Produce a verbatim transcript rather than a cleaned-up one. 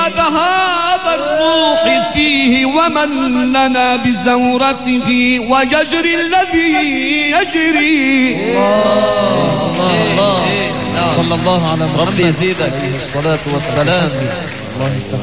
ذهاب الروح فيه ومننا بزورته ويجري الذي يجري. الله الله الله صلى الله على محمد. ربي يزيدك الصلاة والسلام.